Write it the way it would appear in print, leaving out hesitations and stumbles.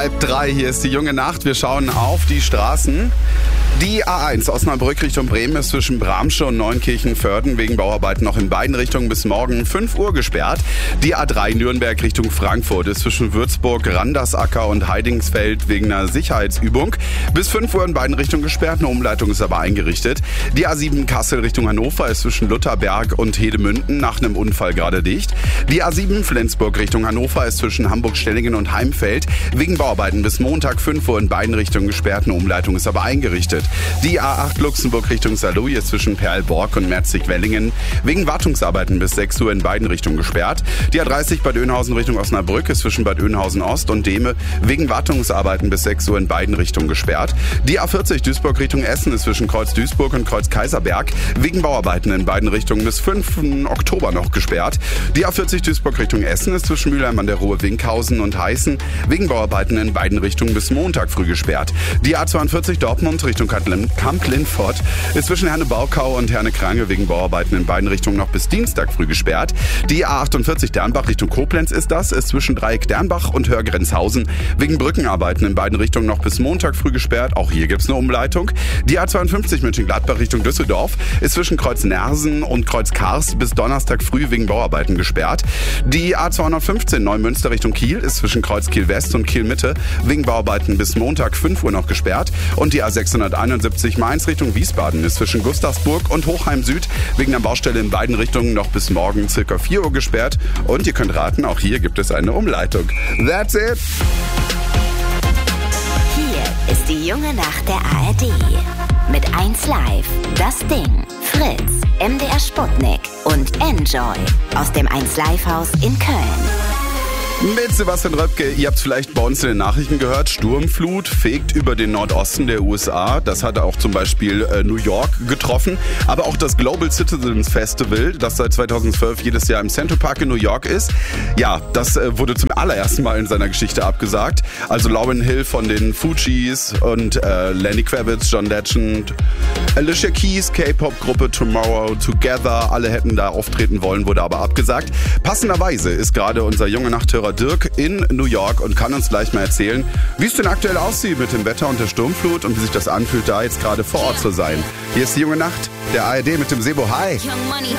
2:30, hier ist die junge Nacht. Wir schauen auf die Straßen. Die A1 Osnabrück Richtung Bremen ist zwischen Bramsche und Neunkirchen-Vörden wegen Bauarbeiten noch in beiden Richtungen bis morgen 5 Uhr gesperrt. Die A3 Nürnberg Richtung Frankfurt ist zwischen Würzburg, Randersacker und Heidingsfeld wegen einer Sicherheitsübung bis 5 Uhr in beiden Richtungen gesperrt. Eine Umleitung ist aber eingerichtet. Die A7 Kassel Richtung Hannover ist zwischen Lutherberg und Hedemünden nach einem Unfall gerade dicht. Die A7 Flensburg Richtung Hannover ist zwischen Hamburg-Stellingen und Heimfeld wegen Bauarbeiten bis Montag 5 Uhr in beiden Richtungen gesperrt. Eine Umleitung ist aber eingerichtet. Die A8 Luxemburg Richtung Saarlouis ist zwischen Perlborg und Merzig-Wellingen wegen Wartungsarbeiten bis 6 Uhr in beiden Richtungen gesperrt. Die A30 Bad Oeynhausen Richtung Osnabrück ist zwischen Bad Oeynhausen Ost und Dehme wegen Wartungsarbeiten bis 6 Uhr in beiden Richtungen gesperrt. Die A40 Duisburg Richtung Essen ist zwischen Kreuz Duisburg und Kreuz Kaiserberg wegen Bauarbeiten in beiden Richtungen bis 5. Oktober noch gesperrt. Die A40 Duisburg Richtung Essen ist zwischen Mülheim an der Ruhr, Winkhausen und Heißen wegen Bauarbeiten in beiden Richtungen bis Montag früh gesperrt. Die A42 Dortmund Richtung Kamp-Lindfort ist zwischen Herne-Baukau und Herne-Krange wegen Bauarbeiten in beiden Richtungen noch bis Dienstag früh gesperrt. Die A48 Dernbach Richtung Koblenz ist zwischen Dreieck Dernbach und Hörgrenzhausen wegen Brückenarbeiten in beiden Richtungen noch bis Montag früh gesperrt. Auch hier gibt's eine Umleitung. Die A52 Mönchengladbach Richtung Düsseldorf ist zwischen Kreuz Nersen und Kreuz Kars bis Donnerstag früh wegen Bauarbeiten gesperrt. Die A215 Neumünster Richtung Kiel ist zwischen Kreuz Kiel West und Kiel Mitte wegen Bauarbeiten bis Montag 5 Uhr noch gesperrt. Und die A671 Mainz Richtung Wiesbaden ist zwischen Gustavsburg und Hochheim Süd wegen der Baustelle in beiden Richtungen noch bis morgen ca. 4 Uhr gesperrt. Und ihr könnt raten, auch hier gibt es eine Umleitung. That's it! Hier ist die junge Nacht der ARD. Mit 1Live, Das Ding, Fritz, MDR Sputnik und Enjoy aus dem 1Live-Haus in Köln. Mit Sebastian Röpke, ihr habt es vielleicht bei uns in den Nachrichten gehört, Sturmflut fegt über den Nordosten der USA. Das hat auch zum Beispiel New York getroffen. Aber auch das Global Citizens Festival, das seit 2012 jedes Jahr im Central Park in New York ist, ja, das wurde zum allerersten Mal in seiner Geschichte abgesagt. Also Lauryn Hill von den Fugees und Lenny Kravitz, John Legend, Alicia Keys, K-Pop-Gruppe Tomorrow Together, alle hätten da auftreten wollen, wurde aber abgesagt. Passenderweise ist gerade unser junge Nachthörer Dirk in New York und kann uns gleich mal erzählen, wie es denn aktuell aussieht mit dem Wetter und der Sturmflut und wie sich das anfühlt, da jetzt gerade vor Ort zu sein. Hier ist die junge Nacht, der ARD mit dem Sebo. Hi!